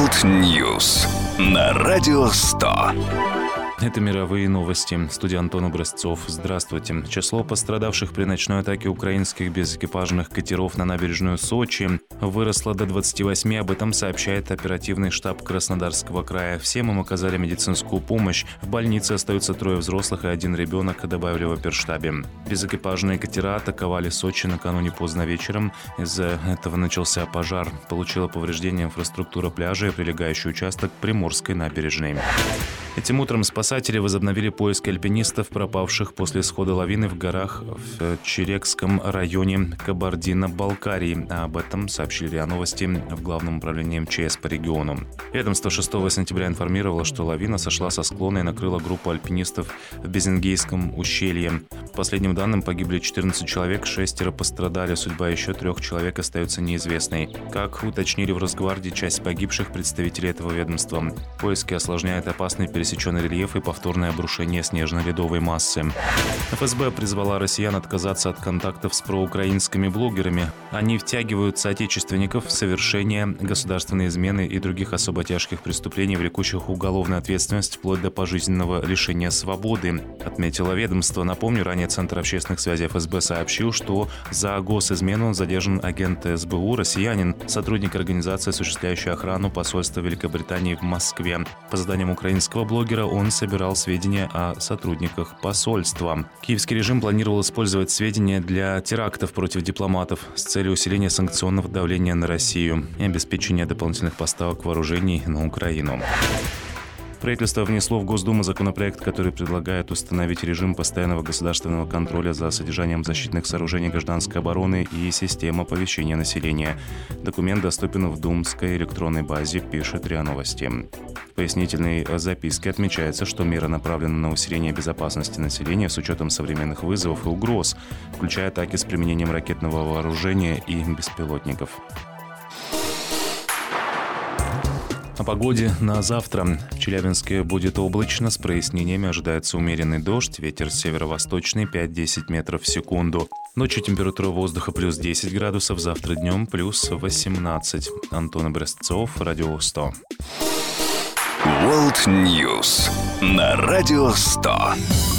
World News на Радио 100. Это мировые новости. Студия Антон Образцов. Здравствуйте. Число пострадавших при ночной атаке украинских безэкипажных катеров на набережную Сочи выросло до 28. Об этом сообщает оперативный штаб Краснодарского края. Всем им оказали медицинскую помощь. В больнице остаются 3 взрослых и 1 ребенок, добавили в оперштабе. Безэкипажные катера атаковали Сочи накануне поздно вечером. Из-за этого начался пожар. Получила повреждения инфраструктура пляжа и прилегающий участок Приморской набережной. Этим утром спасатели возобновили поиск альпинистов, пропавших после схода лавины в горах в Черекском районе Кабардино-Балкарии. Об этом сообщили РИА Новости в Главном управлении МЧС по региону. Ведомство 6 сентября информировало, что лавина сошла со склона и накрыла группу альпинистов в Безингейском ущелье. По последним данным, погибли 14 человек, 6 пострадали. Судьба еще 3 человек остается неизвестной. Как уточнили в Росгвардии, часть погибших представителей этого ведомства. Поиски осложняет опасный пересеченный рельеф и повторное обрушение снежно-ледовой массы. ФСБ призвала россиян отказаться от контактов с проукраинскими блогерами. Они втягивают соотечественников в совершение государственной измены и других особо тяжких преступлений, влекущих уголовную ответственность вплоть до пожизненного лишения свободы, отметило ведомство. Напомню, ранее Центр общественных связей ФСБ сообщил, что за госизмену задержан агент СБУ, россиянин, сотрудник организации, осуществляющей охрану посольства Великобритании в Москве. По заданиям украинского блогера он собирал сведения о сотрудниках посольства. Киевский режим планировал использовать сведения для терактов против дипломатов с целью усиления санкционного давления на Россию и обеспечения дополнительных поставок вооружений на Украину. Правительство внесло в Госдуму законопроект, который предлагает установить режим постоянного государственного контроля за содержанием защитных сооружений гражданской обороны и систем оповещения населения. Документ доступен в думской электронной базе, пишет РИА Новости. В пояснительной записке отмечается, что мера направлена на усиление безопасности населения с учетом современных вызовов и угроз, включая атаки с применением ракетного вооружения и беспилотников. О погоде на завтра. В Челябинске будет облачно, с прояснениями ожидается умеренный дождь, ветер северо-восточный 5-10 метров в секунду. Ночью температура воздуха плюс 10 градусов, завтра днем плюс 18. Антон Образцов, Радио 100. World News на Радио 100.